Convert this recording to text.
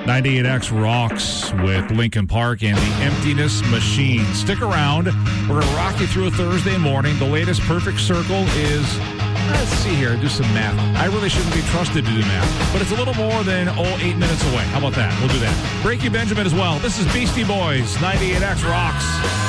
98X rocks with Linkin Park and the Emptiness Machine. Stick around. We're going to rock you through a Thursday morning. The latest Perfect Circle is, let's see here, do some math. I really shouldn't be trusted to do math, but it's a little more than 8 minutes away. How about that? We'll do that. Breaky Benjamin as well. This is Beastie Boys, 98X rocks.